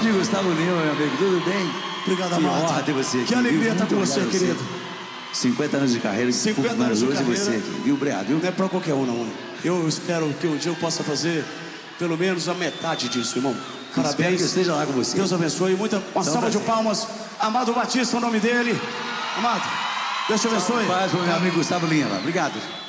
Grande Gustavo Lima, meu amigo, tudo bem? Obrigado, que Amado. honra ter você aqui. Que alegria estar com você, querido. 50 anos de carreira, 50 anos de carreira. Você aqui, viu, Obrigado, viu? Não é pra qualquer um, não. Eu espero que um dia eu possa fazer pelo menos a metade disso, irmão. Parabéns. Espero que eu esteja lá com você. Deus abençoe. Uma salva de palmas. Amado Batista, o nome dele. Amado, Deus te abençoe. Paz, meu amigo Gustavo Lima. Obrigado.